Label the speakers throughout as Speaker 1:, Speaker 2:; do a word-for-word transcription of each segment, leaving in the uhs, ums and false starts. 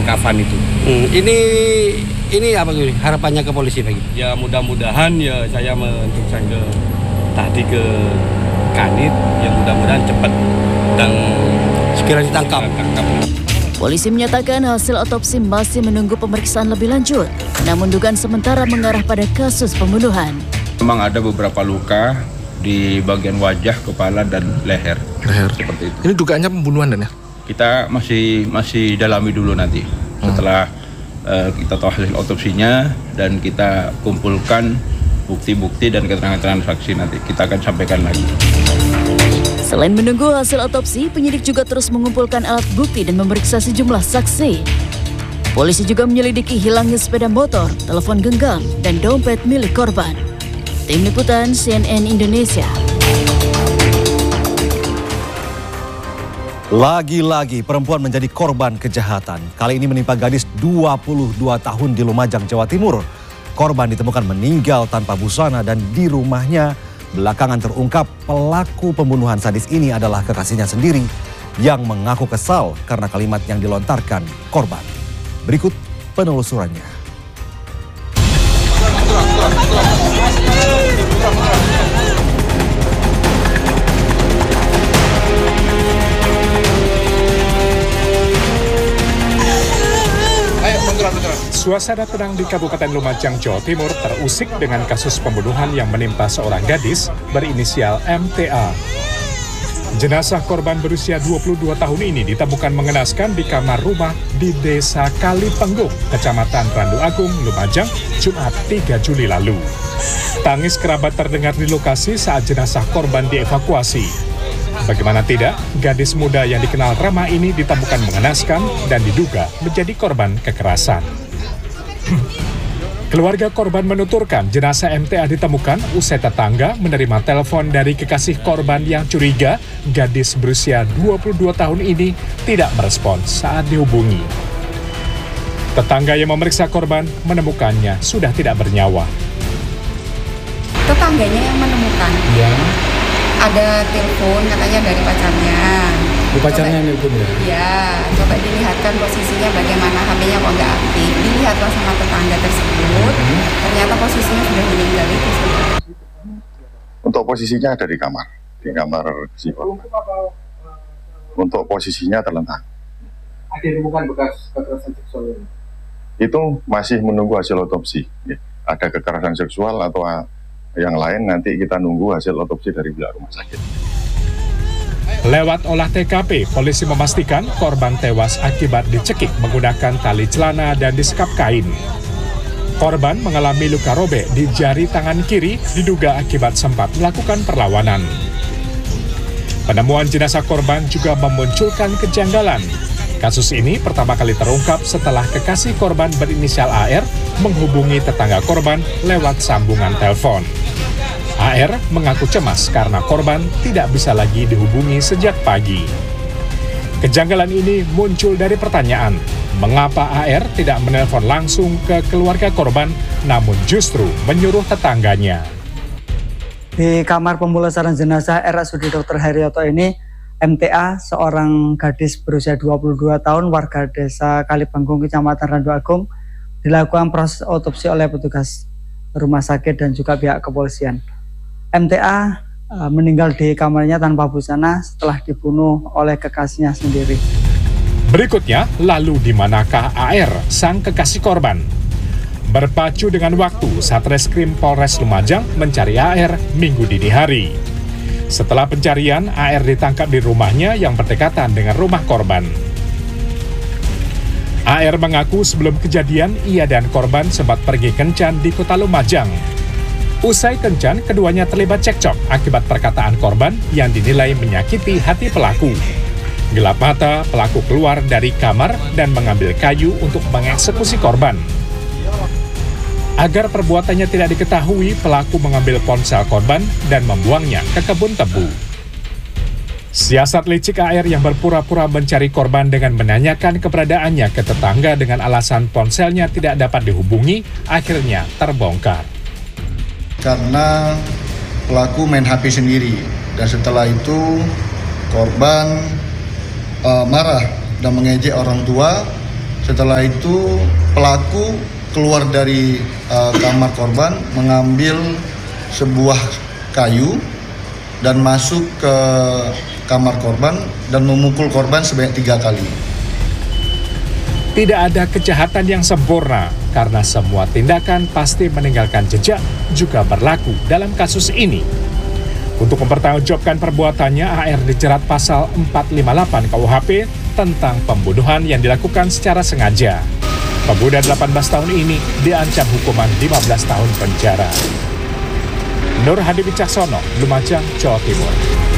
Speaker 1: kafan itu.
Speaker 2: Hmm, ini ini apa gini harapannya ke polisi lagi?
Speaker 1: Ya mudah-mudahan ya saya menunjukkan ke tadi ke Kanit, ya mudah-mudahan cepat dan
Speaker 2: segera ditangkap.
Speaker 1: ditangkap.
Speaker 3: Polisi menyatakan hasil otopsi masih menunggu pemeriksaan lebih lanjut, namun dugaan sementara mengarah pada kasus pembunuhan.
Speaker 4: Memang ada beberapa luka di bagian wajah, kepala, dan leher.
Speaker 5: Leher.
Speaker 4: Seperti itu.
Speaker 5: Ini dugaannya pembunuhan dan ya?
Speaker 4: Kita masih masih dalami dulu nanti. Setelah hmm. uh, kita tahu hasil otopsinya dan kita kumpulkan bukti-bukti dan keterangan-keterangan saksi, nanti kita akan sampaikan lagi.
Speaker 3: Selain menunggu hasil otopsi, penyidik juga terus mengumpulkan alat bukti dan memeriksa sejumlah saksi. Polisi juga menyelidiki hilangnya sepeda motor, telepon genggam, dan dompet milik korban. Tim Liputan C N N Indonesia.
Speaker 6: Lagi-lagi perempuan menjadi korban kejahatan. Kali ini menimpa gadis dua puluh dua tahun di Lumajang, Jawa Timur. Korban ditemukan meninggal tanpa busana dan di rumahnya. Belakangan terungkap pelaku pembunuhan sadis ini adalah kekasihnya sendiri yang mengaku kesal karena kalimat yang dilontarkan korban. Berikut penelusurannya.
Speaker 7: Suasana tenang di Kabupaten Lumajang, Jawa Timur terusik dengan kasus pembunuhan yang menimpa seorang gadis berinisial M T A. Jenazah korban berusia dua puluh dua tahun ini ditemukan mengenaskan di kamar rumah di Desa Kalipenggung, Kecamatan Randu Agung, Lumajang, Jumat tiga Juli lalu. Tangis kerabat terdengar di lokasi saat jenazah korban dievakuasi. Bagaimana tidak, gadis muda yang dikenal ramah ini ditemukan mengenaskan dan diduga menjadi korban kekerasan. Keluarga korban menuturkan jenazah M T A ditemukan usai tetangga menerima telepon dari kekasih korban yang curiga gadis berusia dua puluh dua tahun ini tidak merespons saat dihubungi. Tetangga yang memeriksa korban menemukannya sudah tidak bernyawa.
Speaker 8: Tetangganya yang menemukan.
Speaker 5: Ya.
Speaker 8: Ada telepon katanya dari pacarnya.
Speaker 5: Bu pacarnya nelpon ya?
Speaker 8: Iya, coba dilihatkan posisinya bagaimana, H P-nya kok nggak aktif. Dilihatlah sama tetangga tersebut, hmm. ternyata posisinya sudah meninggal itu.
Speaker 9: Untuk posisinya ada di kamar, di kamar si korban. Untuk posisinya terlentang.
Speaker 10: Ada ditemukan bekas kekerasan seksual ini?
Speaker 9: Itu masih menunggu hasil otopsi. Ada kekerasan seksual atau yang lain nanti kita nunggu hasil otopsi dari pihak rumah sakit.
Speaker 7: Lewat olah T K P, polisi memastikan korban tewas akibat dicekik menggunakan tali celana dan disekap kain. Korban mengalami luka robek di jari tangan kiri, diduga akibat sempat melakukan perlawanan. Penemuan jenazah korban juga memunculkan kejanggalan. Kasus ini pertama kali terungkap setelah kekasih korban berinisial A R menghubungi tetangga korban lewat sambungan telepon. A R mengaku cemas karena korban tidak bisa lagi dihubungi sejak pagi. Kejanggalan ini muncul dari pertanyaan, mengapa A R tidak menelpon langsung ke keluarga korban, namun justru menyuruh tetangganya.
Speaker 11: Di kamar pemulasaran jenazah R S U D Dokter Haryoto ini, M T A, seorang gadis berusia dua puluh dua tahun, warga Desa Kalipenggung, Kecamatan Randu Agung, dilakukan proses otopsi oleh petugas rumah sakit dan juga pihak kepolisian. M T A uh, meninggal di kamarnya tanpa busana setelah dibunuh oleh kekasihnya sendiri.
Speaker 7: Berikutnya, lalu di manakah A R, sang kekasih korban? Berpacu dengan waktu, Satreskrim Polres Lumajang mencari A R minggu dini hari. Setelah pencarian, A R ditangkap di rumahnya yang berdekatan dengan rumah korban. A R mengaku sebelum kejadian, ia dan korban sempat pergi kencan di kota Lumajang. Usai kencan, keduanya terlibat cekcok akibat perkataan korban yang dinilai menyakiti hati pelaku. Gelap mata, pelaku keluar dari kamar dan mengambil kayu untuk mengeksekusi korban. Agar perbuatannya tidak diketahui, pelaku mengambil ponsel korban dan membuangnya ke kebun tebu. Siasat licik A R yang berpura-pura mencari korban dengan menanyakan keberadaannya ke tetangga dengan alasan ponselnya tidak dapat dihubungi, akhirnya terbongkar.
Speaker 12: Karena pelaku main H P sendiri, dan setelah itu korban uh, marah dan mengejek orang tua Setelah itu pelaku keluar dari uh, kamar korban, mengambil sebuah kayu dan masuk ke kamar korban dan memukul korban sebanyak tiga kali.
Speaker 7: Tidak ada kejahatan yang sempurna karena semua tindakan pasti meninggalkan jejak juga berlaku dalam kasus ini. Untuk mempertanggungjawabkan perbuatannya, A R dijerat pasal empat lima delapan K U H P tentang pembunuhan yang dilakukan secara sengaja. Pemuda delapan belas tahun ini diancam hukuman lima belas tahun penjara. Nur Hadi Wicaksono, Lumajang, Jawa Timur.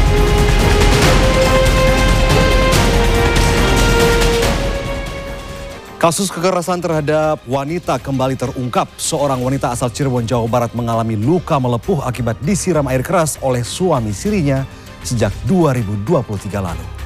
Speaker 6: Kasus kekerasan terhadap wanita kembali terungkap. Seorang wanita asal Cirebon, Jawa Barat mengalami luka melepuh akibat disiram air keras oleh suami sirinya sejak dua ribu dua puluh tiga lalu.